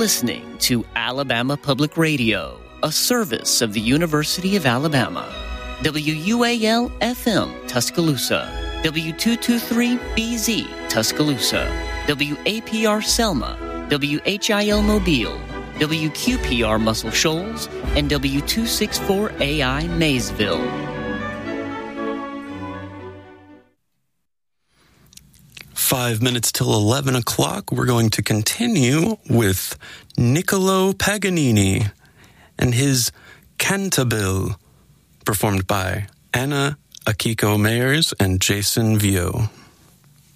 listening to Alabama Public Radio, a service of the University of Alabama. WUAL-FM Tuscaloosa, W223BZ Tuscaloosa, WAPR Selma, WHIL Mobile, WQPR Muscle Shoals, and W264AI Maysville. 5 minutes till 11 o'clock, we're going to continue with Niccolo Paganini and his Cantabile, performed by Anna Akiko Mayers and Jason Vio.